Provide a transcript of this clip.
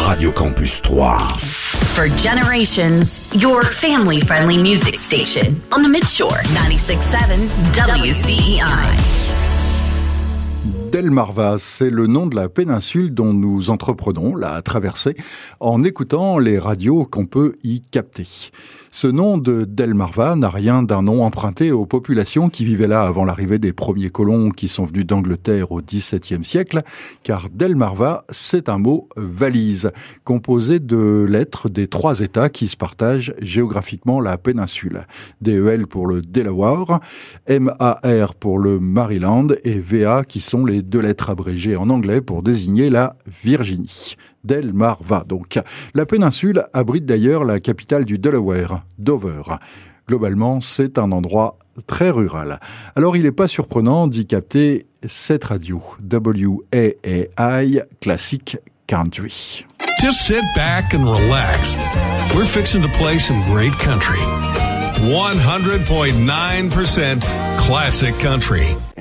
Radio Campus 3. For generations, your family-friendly music station on the Midshore, 96.7 WCEI. Delmarva, c'est le nom de la péninsule dont nous entreprenons la traversée en écoutant les radios qu'on peut y capter. Ce nom de Delmarva n'a rien d'un nom emprunté aux populations qui vivaient là avant l'arrivée des premiers colons qui sont venus d'Angleterre au XVIIe siècle, car Delmarva, c'est un mot valise, composé de lettres des 3 États qui se partagent géographiquement la péninsule. DEL pour le Delaware, MAR pour le Maryland et VA qui sont les 2 lettres abrégées en anglais pour désigner la Virginie. Delmarva, donc. La péninsule abrite d'ailleurs la capitale du Delaware, Dover. Globalement, c'est un endroit très rural. Alors, il n'est pas surprenant d'y capter cette radio, WAAI Classic Country. Just sit back and relax. We're fixing to play some great country. 100.9% classic country.